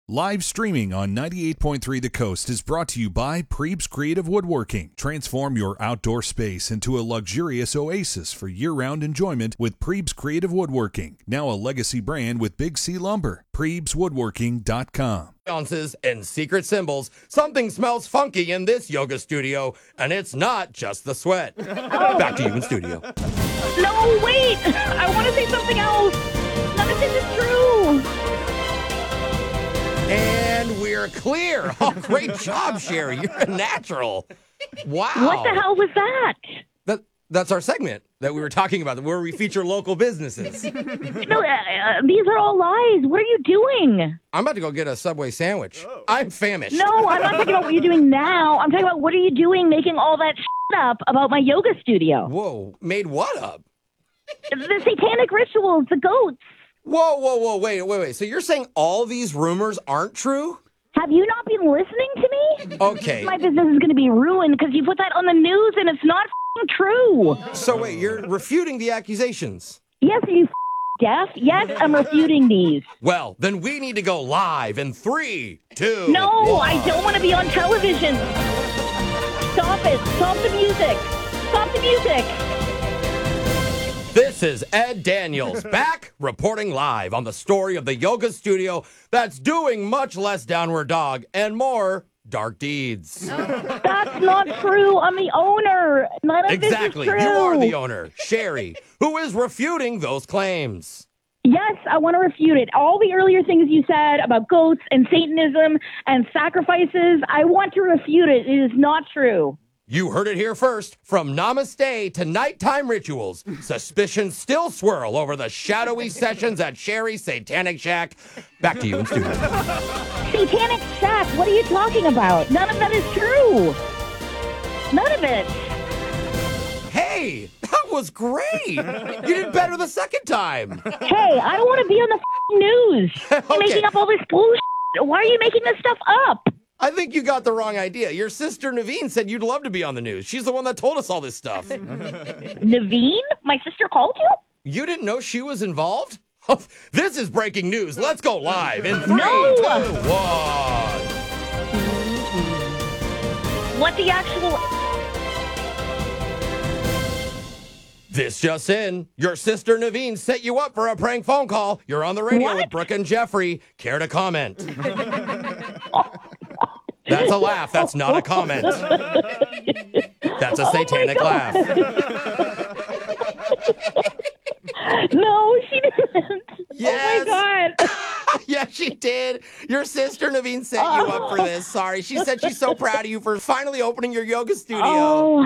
Live streaming on 98.3 The Coast is brought to you by Prebes Creative Woodworking. Transform your outdoor space into a luxurious oasis for year-round enjoyment with Prebes Creative Woodworking. Now a legacy brand with Big C Lumber. PrebesWoodworking.com. Ounces and secret symbols. Something smells funky in this yoga studio, and it's not just the sweat. Back to you in studio. No, wait! I want to say something else. None of this is true. And we're clear. Oh, great job, Sherry. You're a natural. Wow. What the hell was that? That's our segment that we were talking about, where we feature local businesses. No, these are all lies. What are you doing? I'm about to go get a Subway sandwich. Oh. I'm famished. No, I'm not talking about what you're doing now. I'm talking about what are you doing making all that shit up about my yoga studio. Whoa, made what up? The satanic rituals, the goats. Whoa, wait. So you're saying all these rumors aren't true? Have you not been listening to me? Okay. My business is going to be ruined because you put that on the news and it's not true. So wait, you're refuting the accusations? Yes, are you deaf? Yes, I'm refuting these. Well, then we need to go live in 3, 2, No, 1. I don't want to be on television. Stop it. Stop the music. Stop the music. This is Ed Daniels, back reporting live on the story of the yoga studio that's doing much less downward dog and more dark deeds. That's not true. I'm the owner. None of Exactly. this is true. You are the owner, Sherry, who is refuting those claims. Yes, I want to refute it. All the earlier things you said about goats and Satanism and sacrifices, I want to refute it. It is not true. You heard it here first. From namaste to nighttime rituals, suspicions still swirl over the shadowy sessions at Sherry's Satanic Shack. Back to you in studio. Satanic Shack? What are you talking about? None of that is true. None of it. Hey, that was great. You did better the second time. Hey, I don't want to be on the news. You're Okay. making up all this bullshit. Why are you making this stuff up? I think you got the wrong idea. Your sister Naveen said you'd love to be on the news. She's the one that told us all this stuff. Naveen? My sister called you? You didn't know she was involved? This is breaking news. Let's go live in 3, 2, 1. What the actual... This just in. Your sister Naveen set you up for a prank phone call. You're on the radio with Brooke and Jeffrey. Care to comment? That's a laugh. That's not a comment. That's a satanic laugh. No, she didn't. Yes. Oh, my God. Yeah, she did. Your sister Naveen set you up for this. Sorry. She said she's so proud of you for finally opening your yoga studio. Oh.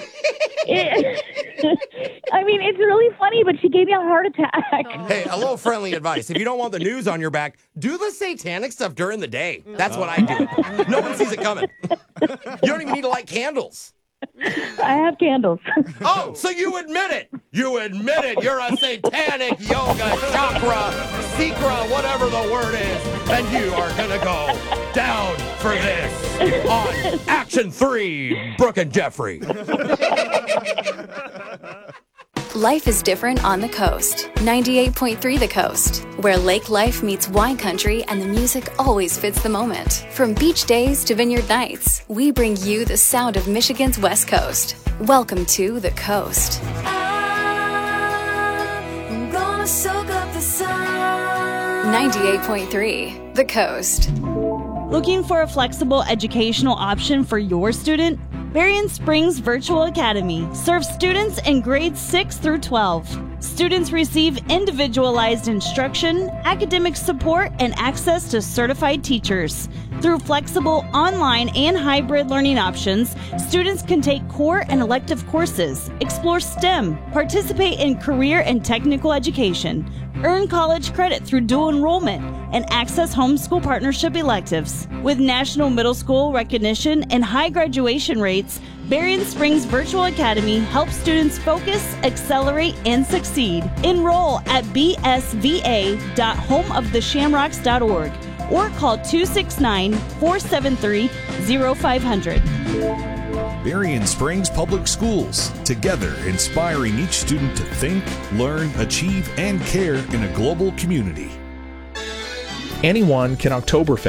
I mean, it's really funny, but she gave me a heart attack. Hey, a little friendly advice. If you don't want the news on your back, do the satanic stuff during the day. That's what I do. No one sees it coming. You don't even need to light candles. I have candles. Oh, so you admit it. You admit it. You're a satanic yoga chakra, secra, whatever the word is. And you are going to go down for this on Action 3, Brooke and Jeffrey. Life is different on the coast. 98.3 The Coast, where lake life meets wine country and the music always fits the moment. From beach days to vineyard nights, we bring you the sound of Michigan's West Coast. Welcome to The Coast. I'm gonna soak up the sun. 98.3 The Coast. Looking for a flexible educational option for your student? Berrien Springs Virtual Academy serves students in grades 6 through 12. Students receive individualized instruction, academic support, and access to certified teachers. Through flexible online and hybrid learning options, students can take core and elective courses, explore STEM, participate in career and technical education, earn college credit through dual enrollment, and access homeschool partnership electives. With national middle school recognition and high graduation rates, Berrien Springs Virtual Academy helps students focus, accelerate, and succeed. Enroll at bsva.homeoftheshamrocks.org or call 269-473-0500. Berrien Springs Public Schools, together inspiring each student to think, learn, achieve, and care in a global community. Anyone can Oktoberfest